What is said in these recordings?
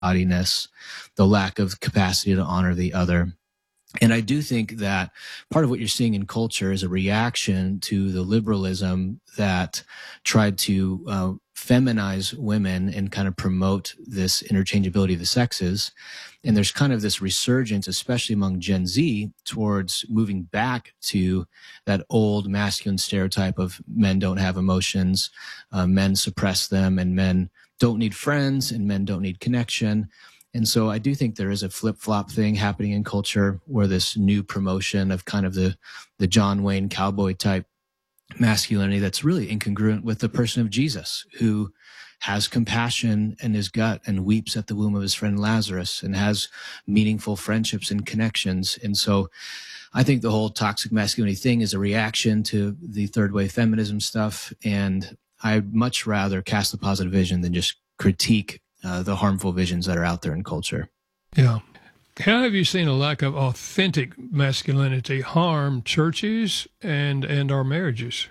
haughtiness, the lack of capacity to honor the other. And I do think that part of what you're seeing in culture is a reaction to the liberalism that tried to feminize women and kind of promote this interchangeability of the sexes. And there's kind of this resurgence, especially among Gen Z, towards moving back to that old masculine stereotype of men don't have emotions, men suppress them, and men don't need friends, and men don't need connection. And so I do think there is a flip-flop thing happening in culture where this new promotion of kind of the John Wayne cowboy type masculinity that's really incongruent with the person of Jesus, who has compassion in his gut and weeps at the womb of his friend Lazarus and has meaningful friendships and connections. And so I think the whole toxic masculinity thing is a reaction to the third wave feminism stuff. And I'd much rather cast a positive vision than just critique the harmful visions that are out there in culture. Yeah. How have you seen a lack of authentic masculinity harm churches and our marriages?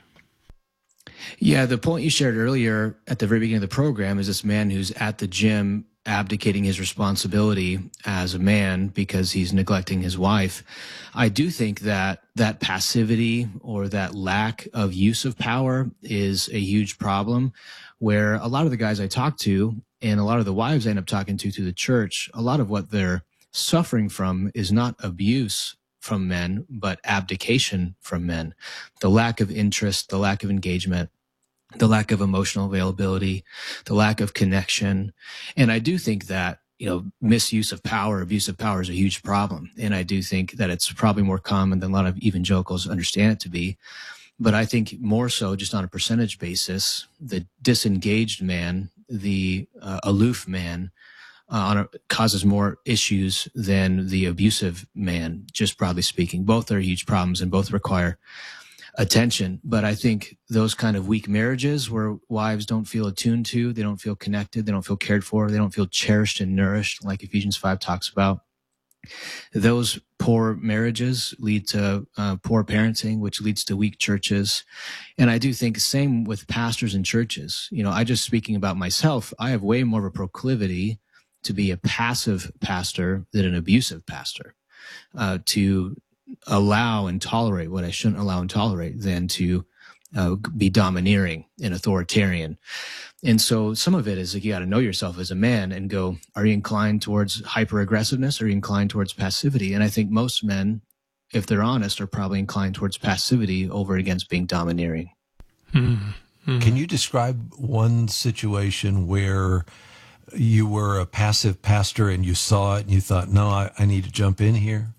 Yeah, the point you shared earlier at the very beginning of the program is this man who's at the gym abdicating his responsibility as a man because he's neglecting his wife. I do think that that passivity or that lack of use of power is a huge problem, where a lot of the guys I talk to and a lot of the wives I end up talking to through the church, a lot of what they're suffering from is not abuse from men, but abdication from men. The lack of interest, the lack of engagement, the lack of emotional availability, the lack of connection. And I do think that, misuse of power, abuse of power is a huge problem. And I do think that it's probably more common than a lot of evangelicals understand it to be. But I think more so, just on a percentage basis, the disengaged man, the aloof man, causes more issues than the abusive man, just broadly speaking. Both are huge problems and both require attention. But I think those kind of weak marriages where wives don't feel attuned to, they don't feel connected, they don't feel cared for, they don't feel cherished and nourished, like Ephesians 5 talks about, those poor marriages lead to poor parenting, which leads to weak churches. And I do think same with pastors and churches. I just speaking about myself, I have way more of a proclivity to be a passive pastor than an abusive pastor, to allow and tolerate what I shouldn't allow and tolerate than to be domineering and authoritarian. And so some of it is like you got to know yourself as a man and go, are you inclined towards hyper-aggressiveness or are you inclined towards passivity? And I think most men, if they're honest, are probably inclined towards passivity over against being domineering. Mm-hmm. Can you describe one situation where you were a passive pastor and you saw it and you thought, no, I need to jump in here?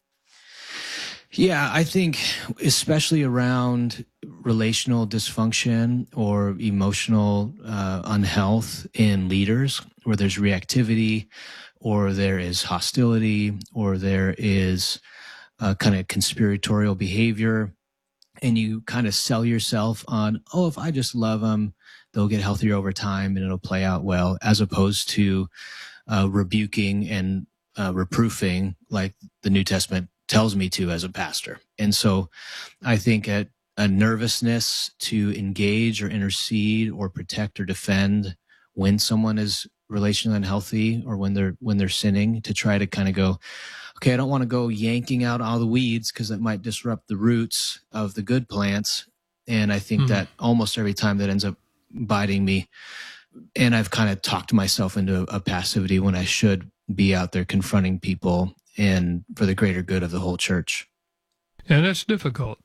Yeah, I think especially around relational dysfunction or emotional unhealth in leaders, where there's reactivity or there is hostility or there is kind of conspiratorial behavior, and you kind of sell yourself on, if I just love them, they'll get healthier over time and it'll play out well, as opposed to rebuking and reproofing like the New Testament tells me to as a pastor. And so I think a nervousness to engage or intercede or protect or defend when someone is relationally unhealthy or when they're sinning, to try to kind of go, okay, I don't want to go yanking out all the weeds because it might disrupt the roots of the good plants. And I think that almost every time that ends up biting me. And I've kind of talked myself into a passivity when I should be out there confronting people and for the greater good of the whole church. And that's difficult.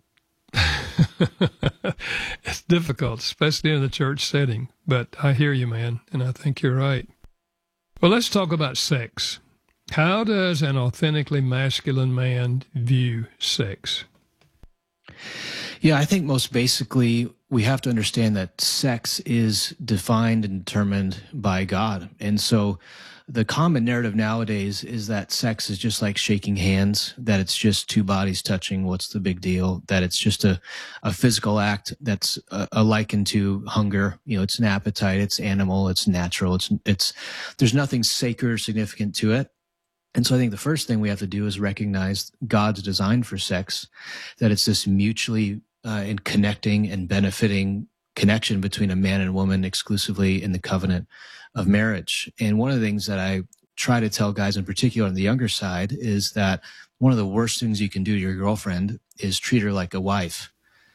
It's difficult, especially in the church setting. But I hear you, man, and I think you're right. Well, let's talk about sex. How does an authentically masculine man view sex? Yeah, I think most basically we have to understand that sex is defined and determined by God. And so the common narrative nowadays is that sex is just like shaking hands, that it's just two bodies touching. What's the big deal? That it's just a physical act that's likened to hunger. It's an appetite, it's animal, it's natural. It's there's nothing sacred or significant to it. And so I think the first thing we have to do is recognize God's design for sex, that it's this mutually in connecting and benefiting connection between a man and woman exclusively in the covenant of marriage. And one of the things that I try to tell guys in particular on the younger side is that one of the worst things you can do to your girlfriend is treat her like a wife.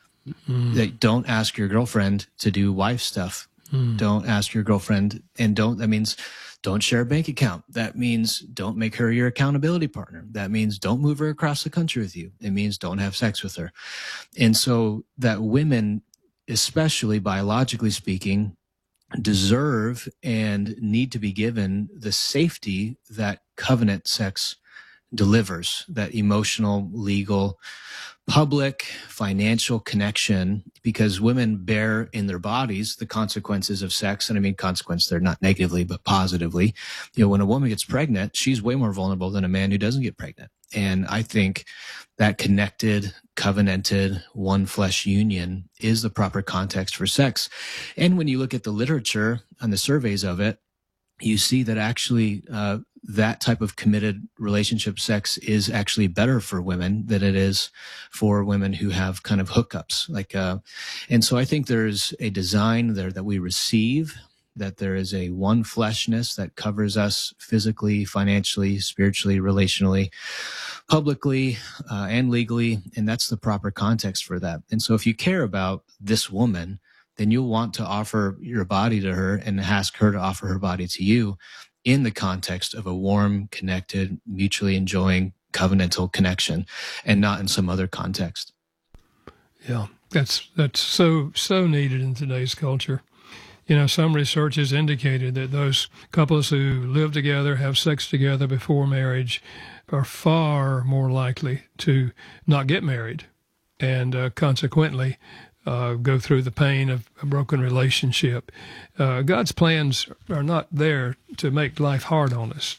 That don't ask your girlfriend to do wife stuff. Don't ask your girlfriend, and that means don't share a bank account. That means don't make her your accountability partner. That means don't move her across the country with you. It means don't have sex with her. And so that women, especially biologically speaking, deserve and need to be given the safety that covenant sex delivers, that emotional, legal, public, financial connection, because women bear in their bodies the consequences of sex. And I mean consequence, they're not negatively, but positively. When a woman gets pregnant, she's way more vulnerable than a man who doesn't get pregnant. And I think that connected, covenanted, one flesh union is the proper context for sex. And when you look at the literature and the surveys of it, you see that actually that type of committed relationship sex is actually better for women than it is for women who have kind of hookups. And so I think there's a design there that we receive, that there is a one fleshness that covers us physically, financially, spiritually, relationally, publicly, and legally. And that's the proper context for that. And so if you care about this woman, then you'll want to offer your body to her and ask her to offer her body to you in the context of a warm, connected, mutually enjoying covenantal connection, and not in some other context. Yeah, that's so needed in today's culture. Some research has indicated that those couples who live together, have sex together before marriage, are far more likely to not get married, and consequently go through the pain of a broken relationship. God's plans are not there to make life hard on us.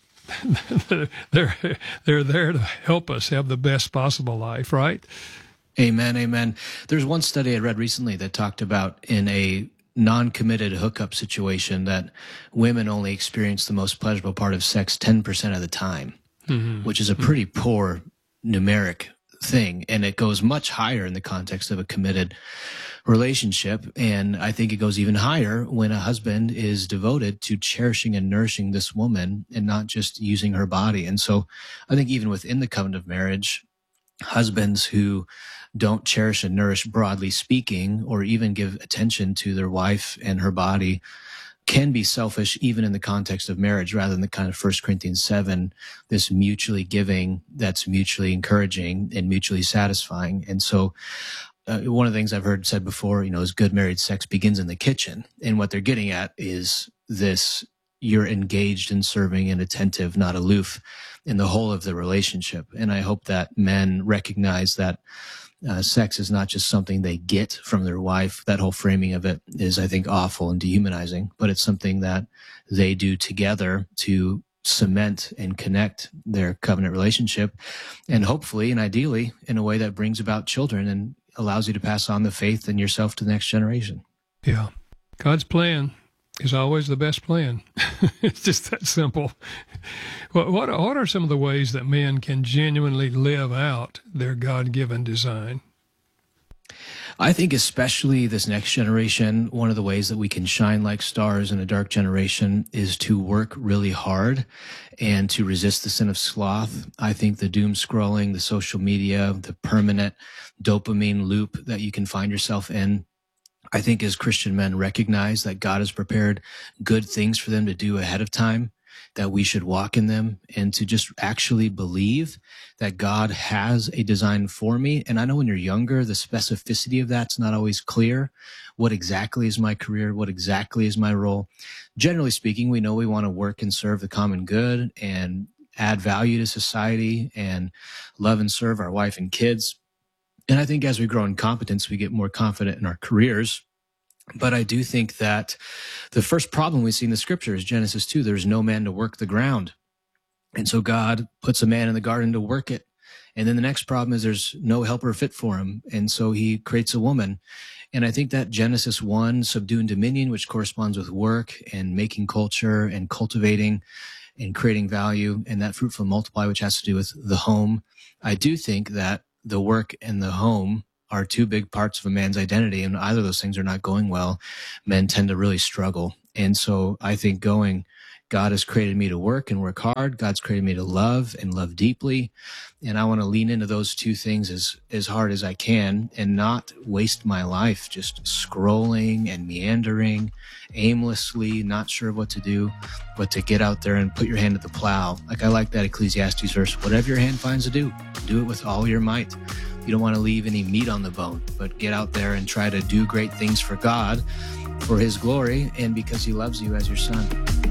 They're there to help us have the best possible life, right? Amen, amen. There's one study I read recently that talked about in a non-committed hookup situation that women only experience the most pleasurable part of sex 10% of the time, which is a pretty poor numeric thing. And it goes much higher in the context of a committed relationship. And I think it goes even higher when a husband is devoted to cherishing and nourishing this woman and not just using her body. And so I think even within the covenant of marriage, husbands who don't cherish and nourish, broadly speaking, or even give attention to their wife and her body can be selfish even in the context of marriage, rather than the kind of 1 Corinthians 7, this mutually giving that's mutually encouraging and mutually satisfying. And so one of the things I've heard said before, is good married sex begins in the kitchen. And what they're getting at is this: you're engaged and serving and attentive, not aloof, in the whole of the relationship. And I hope that men recognize that sex is not just something they get from their wife. That whole framing of it is, I think, awful and dehumanizing, but it's something that they do together to cement and connect their covenant relationship, and hopefully and ideally in a way that brings about children and allows you to pass on the faith and yourself to the next generation. Yeah. God's plan is always the best plan. It's just that simple. What are some of the ways that men can genuinely live out their God-given design? I think especially this next generation, one of the ways that we can shine like stars in a dark generation is to work really hard and to resist the sin of sloth. I think the doom scrolling, the social media, the permanent dopamine loop that you can find yourself in, I think as Christian men recognize that God has prepared good things for them to do ahead of time, that we should walk in them, and to just actually believe that God has a design for me. And I know when you're younger, the specificity of that's not always clear. What exactly is my career? What exactly is my role? Generally speaking, we know we want to work and serve the common good and add value to society and love and serve our wife and kids. And I think as we grow in competence, we get more confident in our careers. But I do think that the first problem we see in the scripture is Genesis 2. There's no man to work the ground. And so God puts a man in the garden to work it. And then the next problem is there's no helper fit for him. And so he creates a woman. And I think that Genesis 1, subdue and dominion, which corresponds with work and making culture and cultivating and creating value, and that fruitful multiply, which has to do with the home. I do think that the work and the home are two big parts of a man's identity, and either of those things are not going well, men tend to really struggle. And so I think going God has created me to work and work hard. God's created me to love and love deeply. And I want to lean into those two things as hard as I can and not waste my life just scrolling and meandering aimlessly, not sure what to do, but to get out there and put your hand to the plow. Like I like that Ecclesiastes verse, whatever your hand finds to do it with all your might. You don't want to leave any meat on the bone, but get out there and try to do great things for God, for his glory, and because he loves you as your son.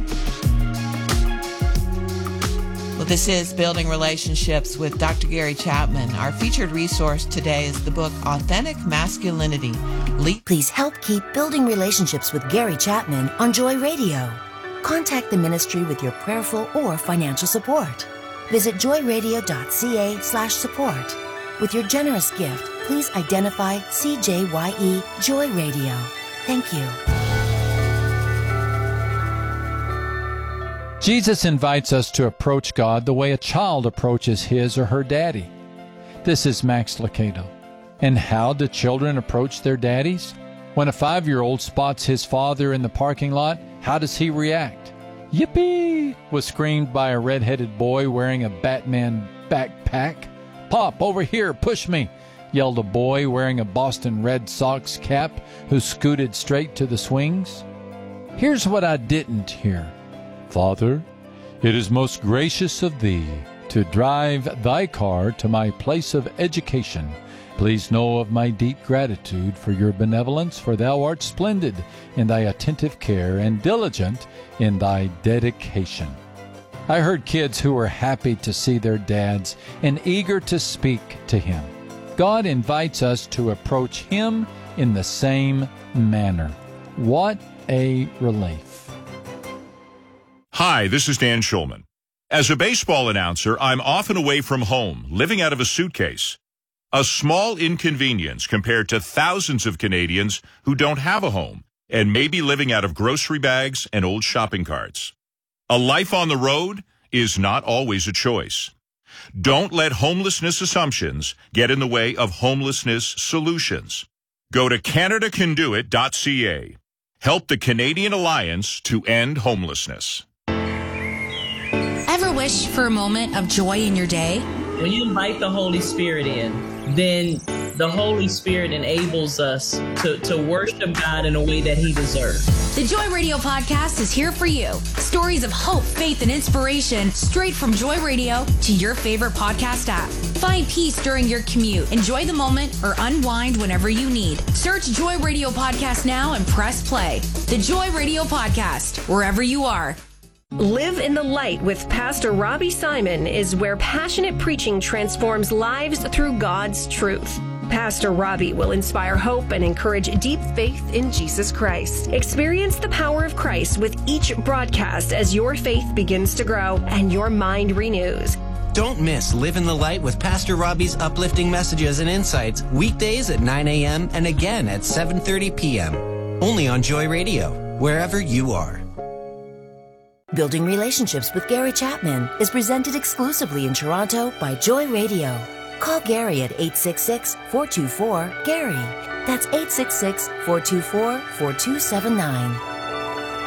Well, this is Building Relationships with Dr. Gary Chapman. Our featured resource today is the book Authentic Masculinity. Please help keep Building Relationships with Gary Chapman on Joy Radio. Contact the ministry with your prayerful or financial support. Visit joyradio.ca/support. With your generous gift, please identify CJYE Joy Radio. Thank you. Jesus invites us to approach God the way a child approaches his or her daddy. This is Max Lucado. And how do children approach their daddies? When a 5-year-old spots his father in the parking lot, how does he react? Yippee! Was screamed by a red-headed boy wearing a Batman backpack. Pop, over here, push me, yelled a boy wearing a Boston Red Sox cap who scooted straight to the swings. Here's what I didn't hear. Father, it is most gracious of thee to drive thy car to my place of education. Please know of my deep gratitude for your benevolence, for thou art splendid in thy attentive care and diligent in thy dedication. I heard kids who were happy to see their dads and eager to speak to him. God invites us to approach him in the same manner. What a relief. Hi, this is Dan Schulman. As a baseball announcer, I'm often away from home, living out of a suitcase. A small inconvenience compared to thousands of Canadians who don't have a home and may be living out of grocery bags and old shopping carts. A life on the road is not always a choice. Don't let homelessness assumptions get in the way of homelessness solutions. Go to CanadaCanDoIt.ca. Help the Canadian Alliance to end homelessness. Ever wish for a moment of joy in your day? When you invite the Holy Spirit in, then the Holy Spirit enables us to worship God in a way that he deserves. The Joy Radio podcast is here for you. Stories of hope, faith, and inspiration straight from Joy Radio to your favorite podcast app. Find peace during your commute, enjoy the moment, or unwind whenever you need. Search Joy Radio Podcast now and press play. The Joy Radio Podcast, wherever you are. Live in the Light with Pastor Robbie Simon is where passionate preaching transforms lives through God's truth. Pastor Robbie will inspire hope and encourage deep faith in Jesus Christ. Experience the power of Christ with each broadcast as your faith begins to grow and your mind renews. Don't miss Live in the Light with Pastor Robbie's uplifting messages and insights weekdays at 9 a.m. and again at 7:30 p.m. Only on Joy Radio, wherever you are. Building Relationships with Gary Chapman is presented exclusively in Toronto by Joy Radio. Call Gary at 866-424-GARY. That's 866-424-4279.